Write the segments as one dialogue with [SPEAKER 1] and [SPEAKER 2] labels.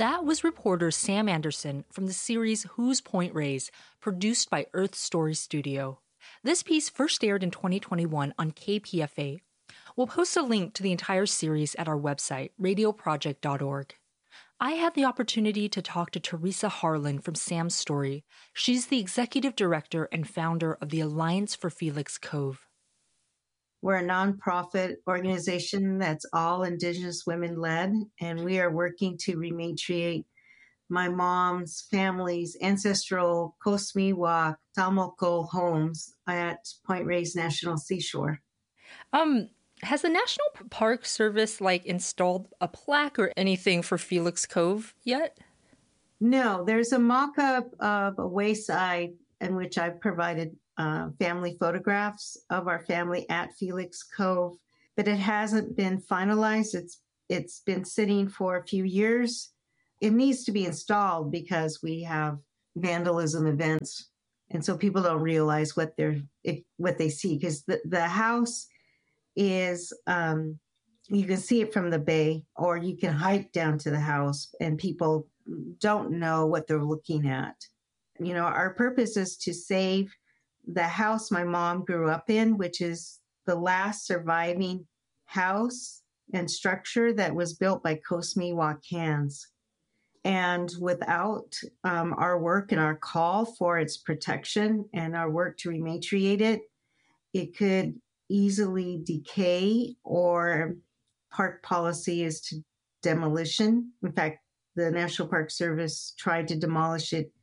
[SPEAKER 1] That was reporter Sam Anderson from the series Who's Point Reyes, produced by Earth Story Studio. This piece first aired in 2021 on KPFA. We'll post a link to the entire series at our website, radioproject.org. I had the opportunity to talk to Teresa Harlan from Sam's Story. She's the executive director and founder of the Alliance for Felix Cove.
[SPEAKER 2] We're a nonprofit organization that's all Indigenous women led, and we are working to rematriate my mom's family's ancestral Coast Miwok Talmoko homes at Point Reyes National Seashore.
[SPEAKER 1] Has the National Park Service installed a plaque or anything for Felix Cove yet?
[SPEAKER 2] No, there's a mock-up of a wayside in which I've provided family photographs of our family at Felix Cove, but it hasn't been finalized. It's been sitting for a few years. It needs to be installed because we have vandalism events, and so people don't realize what they see, because the house is you can see it from the bay, or you can hike down to the house, and people don't know what they're looking at. Our purpose is to save the house my mom grew up in, which is the last surviving house and structure that was built by Coast Miwok hands. And without our work and our call for its protection and our work to rematriate it, it could easily decay, or park policy is to demolition. In fact, the National Park Service tried to demolish it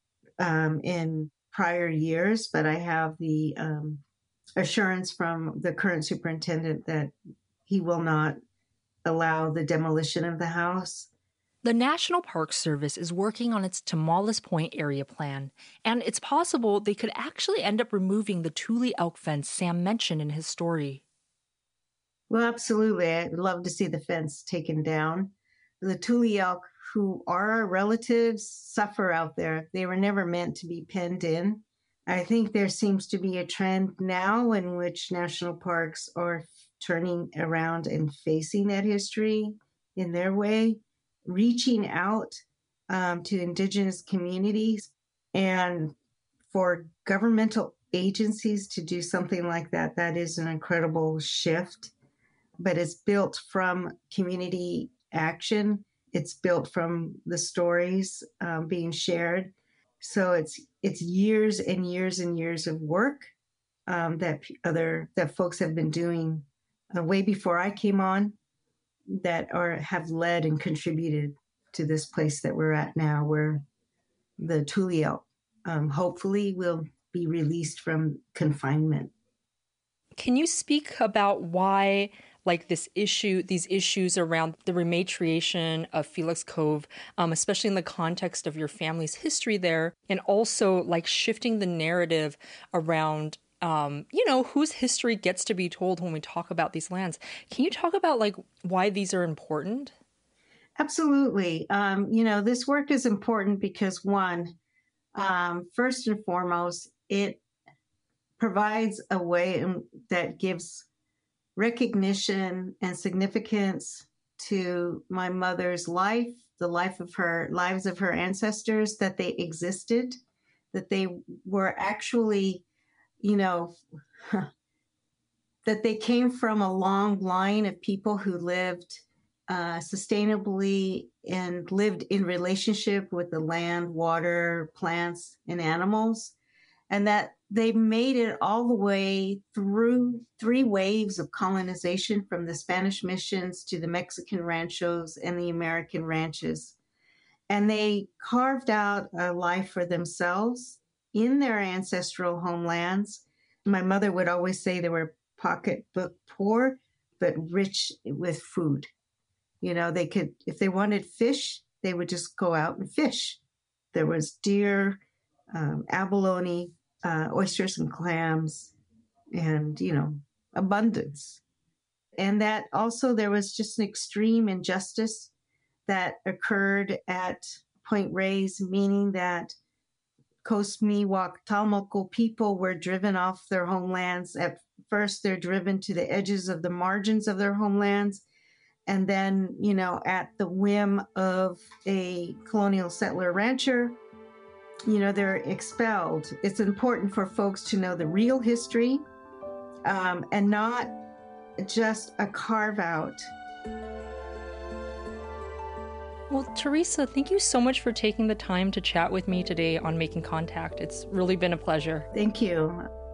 [SPEAKER 2] in prior years, but I have the assurance from the current superintendent that he will not allow the demolition of the house.
[SPEAKER 1] The National Park Service is working on its Tomales Point area plan, and it's possible they could actually end up removing the Tule elk fence Sam mentioned in his story.
[SPEAKER 2] Well, absolutely. I'd love to see the fence taken down. The Tule elk, who are our relatives, suffer out there. They were never meant to be penned in. I think there seems to be a trend now in which national parks are turning around and facing that history in their way, reaching out to Indigenous communities, and for governmental agencies to do something like that. That is an incredible shift, but it's built from community action. It's built from the stories being shared. So it's years and years and years of work that folks have been doing way before I came on, that have led and contributed to this place that we're at now, where the Tule elk hopefully will be released from confinement.
[SPEAKER 1] Can you speak about why these issues around the rematriation of Felix Cove, especially in the context of your family's history there, and also shifting the narrative around, whose history gets to be told when we talk about these lands? Can you talk about why these are important?
[SPEAKER 2] Absolutely. This work is important because, one, first and foremost, it provides a way that gives recognition and significance to my mother's life, the lives of her ancestors, that they existed, that they were actually, that they came from a long line of people who lived sustainably and lived in relationship with the land, water, plants, and animals, and that they made it all the way through 3 waves of colonization, from the Spanish missions to the Mexican ranchos and the American ranches. And they carved out a life for themselves in their ancestral homelands. My mother would always say they were pocketbook poor, but rich with food. They could, if they wanted fish, they would just go out and fish. There was deer, abalone, oysters and clams, and, abundance. And that also there was just an extreme injustice that occurred at Point Reyes, meaning that Coast Miwok Talmoko people were driven off their homelands. At first, they're driven to the edges of the margins of their homelands, And then, at the whim of a colonial settler rancher, they're expelled. It's important for folks to know the real history and not just a carve out.
[SPEAKER 1] Well, Teresa, thank you so much for taking the time to chat with me today on Making Contact. It's really been a pleasure.
[SPEAKER 2] Thank you.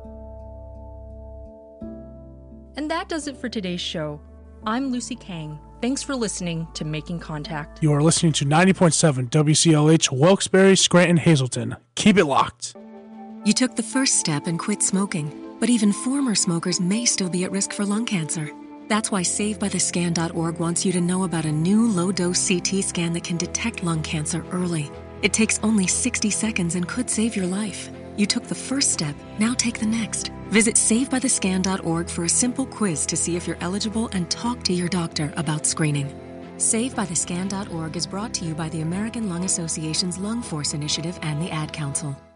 [SPEAKER 1] And that does it for today's show. I'm Lucy Kang. Thanks for listening to Making Contact.
[SPEAKER 3] You are listening to 90.7 WCLH, Wilkes-Barre, Scranton, Hazleton. Keep it locked.
[SPEAKER 4] You took the first step and quit smoking, but even former smokers may still be at risk for lung cancer. That's why SaveByTheScan.org wants you to know about a new low-dose CT scan that can detect lung cancer early. It takes only 60 seconds and could save your life. You took the first step, now take the next. Visit SaveByTheScan.org for a simple quiz to see if you're eligible and talk to your doctor about screening. SaveByTheScan.org is brought to you by the American Lung Association's Lung Force Initiative and the Ad Council.